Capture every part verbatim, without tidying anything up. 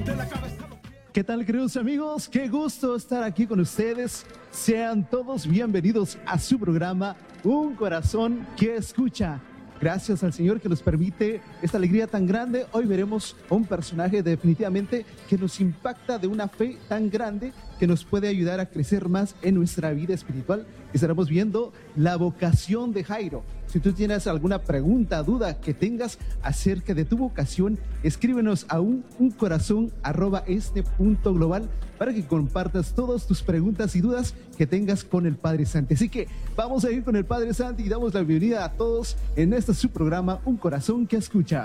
¿Qué tal, queridos amigos? Qué gusto estar aquí con ustedes. Sean todos bienvenidos a su programa Un Corazón que Escucha. Gracias al Señor que nos permite esta alegría tan grande. Hoy veremos a un personaje definitivamente que nos impacta de una fe tan grande que nos puede ayudar a crecer más en nuestra vida espiritual. Estaremos viendo la vocación de Jairo. Si tú tienes alguna pregunta, duda que tengas acerca de tu vocación, escríbenos a un, un corazón arroba este punto global para que compartas todas tus preguntas y dudas que tengas con el Padre Santi. Así que vamos a ir con el Padre Santi y damos la bienvenida a todos en este su programa Un Corazón que Escucha.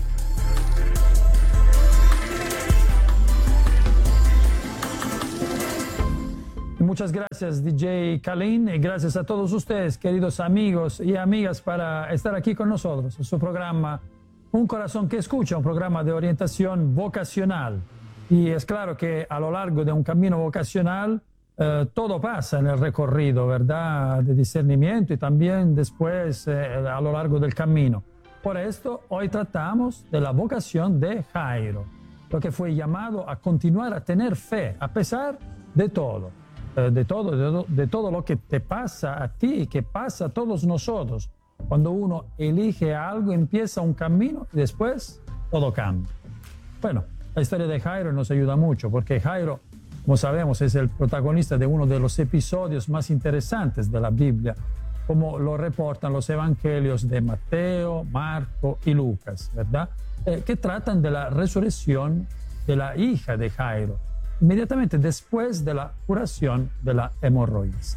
Muchas gracias, D J Kalin, y gracias a todos ustedes, queridos amigos y amigas, para estar aquí con nosotros en su programa Un Corazón que Escucha, un programa de orientación vocacional. Y es claro que a lo largo de un camino vocacional eh, todo pasa en el recorrido, ¿verdad?, de discernimiento y también después eh, a lo largo del camino. Por esto, hoy tratamos de la vocación de Jairo, lo que fue llamado a continuar a tener fe a pesar de todo. De todo, de, de todo lo que te pasa a ti y que pasa a todos nosotros. Cuando uno elige algo, empieza un camino y después todo cambia. Bueno, la historia de Jairo nos ayuda mucho porque Jairo, como sabemos, es el protagonista de uno de los episodios más interesantes de la Biblia, como lo reportan los evangelios de Mateo, Marco y Lucas, ¿verdad? Eh, que tratan de la resurrección de la hija de Jairo, inmediatamente después de la curación de la hemorroides.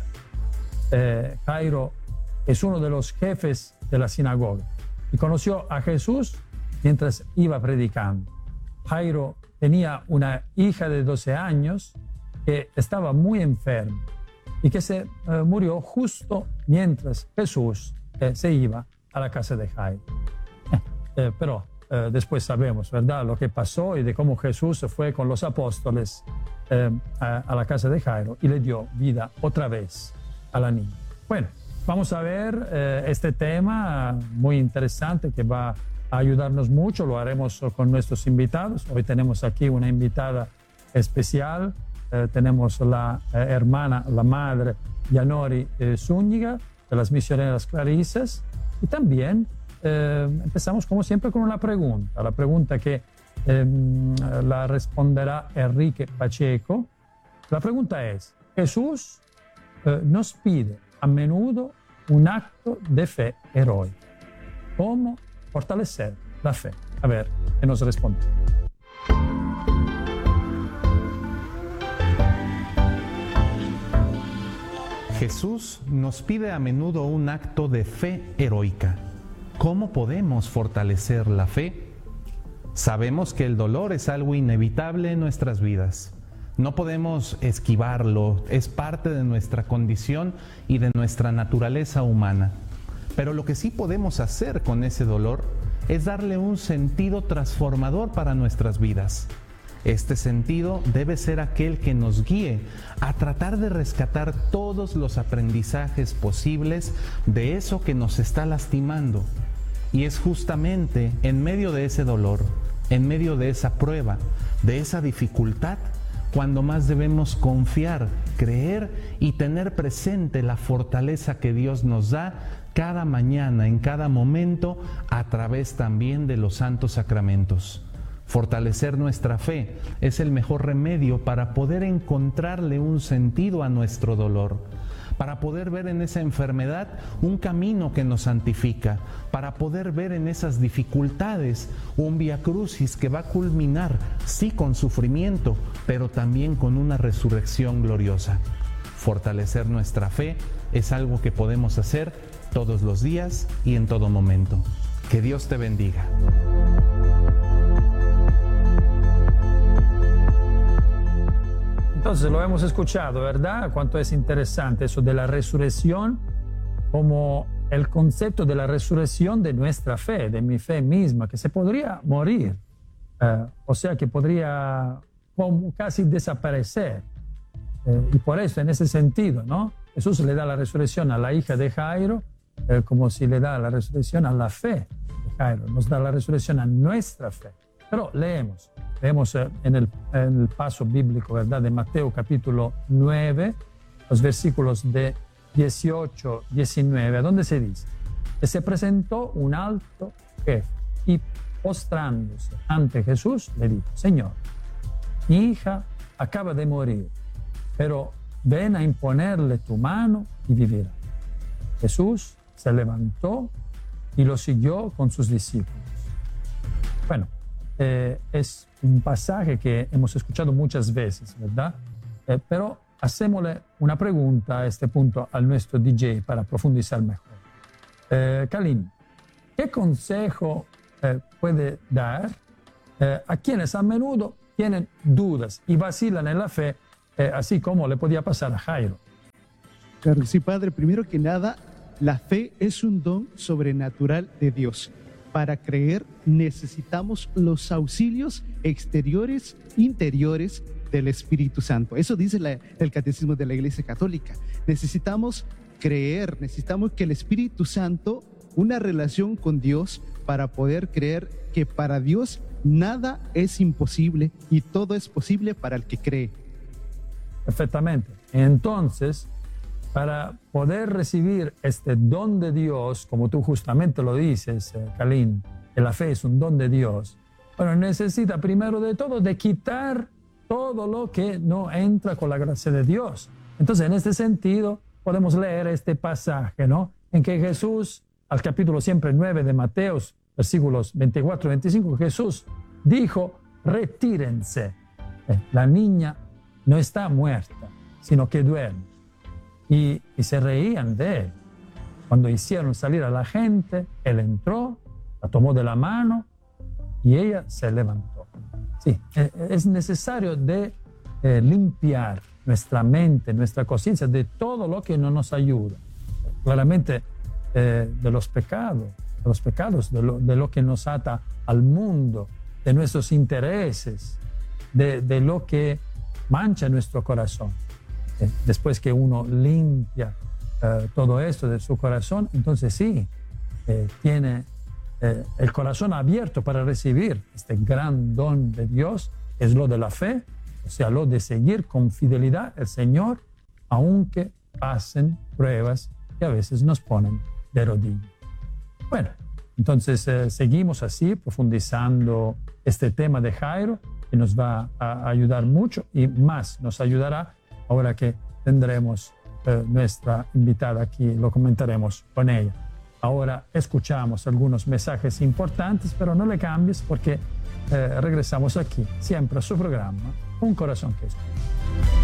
Eh, Jairo es uno de los jefes de la sinagoga y conoció a Jesús mientras iba predicando. Jairo tenía una hija de doce años que estaba muy enferma y que se eh, murió justo mientras Jesús eh, se iba a la casa de Jairo. Eh, eh, pero Eh, después sabemos, ¿verdad?, lo que pasó y de cómo Jesús fue con los apóstoles eh, a, a la casa de Jairo y le dio vida otra vez a la niña. Bueno, vamos a ver eh, este tema muy interesante que va a ayudarnos mucho. Lo haremos con nuestros invitados. Hoy tenemos aquí una invitada especial. Eh, tenemos la eh, hermana, la madre Yanori eh, Zúñiga, de las Misioneras Clarisas, y también Eh, empezamos como siempre con una pregunta, la pregunta que eh, la responderá Enrique Pacheco. La pregunta es: Jesús eh, nos pide a menudo un acto de fe heroica. ¿Cómo fortalecer la fe? A ver, ¿qué nos responde? Jesús nos pide a menudo un acto de fe heroica. ¿Cómo podemos fortalecer la fe? Sabemos que el dolor es algo inevitable en nuestras vidas. No podemos esquivarlo, es parte de nuestra condición y de nuestra naturaleza humana. Pero lo que sí podemos hacer con ese dolor es darle un sentido transformador para nuestras vidas. Este sentido debe ser aquel que nos guíe a tratar de rescatar todos los aprendizajes posibles de eso que nos está lastimando. Y es justamente en medio de ese dolor, en medio de esa prueba, de esa dificultad, cuando más debemos confiar, creer y tener presente la fortaleza que Dios nos da cada mañana, en cada momento, a través también de los santos sacramentos. Fortalecer nuestra fe es el mejor remedio para poder encontrarle un sentido a nuestro dolor, para poder ver en esa enfermedad un camino que nos santifica, para poder ver en esas dificultades un vía crucis que va a culminar, sí, con sufrimiento, pero también con una resurrección gloriosa. Fortalecer nuestra fe es algo que podemos hacer todos los días y en todo momento. Que Dios te bendiga. Entonces lo hemos escuchado, ¿verdad? Cuánto es interesante eso de la resurrección, como el concepto de la resurrección de nuestra fe, de mi fe misma, que se podría morir, eh, o sea, que podría como casi desaparecer. Eh, y por eso, en ese sentido, ¿no?, Jesús le da la resurrección a la hija de Jairo, eh, como si le da la resurrección a la fe de Jairo, nos da la resurrección a nuestra fe. Pero leemos, leemos en el, en el paso bíblico, ¿verdad?, de Mateo capítulo nueve, los versículos de dieciocho, diecinueve, donde se dice que se presentó un alto jefe y postrándose ante Jesús le dijo: Señor, mi hija acaba de morir, pero ven a imponerle tu mano y vivirá. Jesús se levantó y lo siguió con sus discípulos. Bueno, eh, es un pasaje que hemos escuchado muchas veces, ¿verdad? Eh, pero hacémosle una pregunta a este punto al nuestro D J para profundizar mejor. Eh, Kalin, ¿qué consejo eh, puede dar eh, a quienes a menudo tienen dudas y vacilan en la fe, eh, así como le podía pasar a Jairo? Claro, sí, Padre. Primero que nada, la fe es un don sobrenatural de Dios. Para creer necesitamos los auxilios exteriores, interiores del Espíritu Santo. Eso dice la, el Catecismo de la Iglesia Católica. Necesitamos creer, necesitamos que el Espíritu Santo, una relación con Dios para poder creer que para Dios nada es imposible y todo es posible para el que cree. Perfectamente. Entonces, para poder recibir este don de Dios, como tú justamente lo dices, eh, Kalin, que la fe es un don de Dios, bueno, necesita primero de todo de quitar todo lo que no entra con la gracia de Dios. Entonces, en este sentido, podemos leer este pasaje, ¿no?, en que Jesús, al capítulo siempre nueve de Mateo, versículos veinticuatro y veinticinco, Jesús dijo: retírense, eh, la niña no está muerta, sino que duerme. Y, y se reían de él. Cuando hicieron salir a la gente, él entró, la tomó de la mano y ella se levantó. Sí, es necesario de eh, limpiar nuestra mente, nuestra conciencia de todo lo que no nos ayuda. Claramente eh, de los pecados, de los pecados, de lo, de lo que nos ata al mundo, de nuestros intereses, de, de lo que mancha nuestro corazón. Eh, después que uno limpia eh, todo esto de su corazón, entonces sí, eh, tiene eh, el corazón abierto para recibir este gran don de Dios, es lo de la fe, o sea, lo de seguir con fidelidad al Señor, aunque pasen pruebas que a veces nos ponen de rodillas. Bueno, entonces eh, seguimos así, profundizando este tema de Jairo, que nos va a ayudar mucho y más nos ayudará ahora que tendremos eh, nuestra invitada aquí, lo comentaremos con ella. Ahora escuchamos algunos mensajes importantes, pero no le cambies porque eh, regresamos aquí, siempre a su programa, Un Corazón que Escucha.